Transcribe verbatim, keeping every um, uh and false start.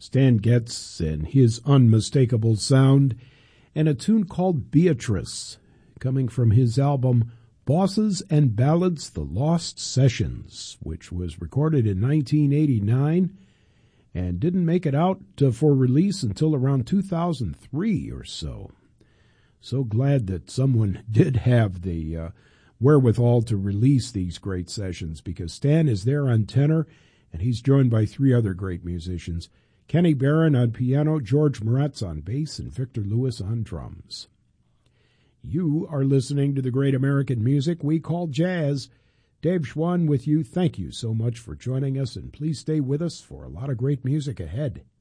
Stan Getz and his unmistakable sound, and a tune called Beatrice, coming from his album Bosses and Ballads, The Lost Sessions, which was recorded in nineteen eighty-nine and didn't make it out uh, for release until around two thousand three or so. So glad that someone did have the uh, wherewithal to release these great sessions, because Stan is there on tenor, and he's joined by three other great musicians, Kenny Barron on piano, George Moretz on bass, and Victor Lewis on drums. You are listening to the great American music we call jazz. Dave Schwann with you. Thank you so much for joining us, and please stay with us for a lot of great music ahead.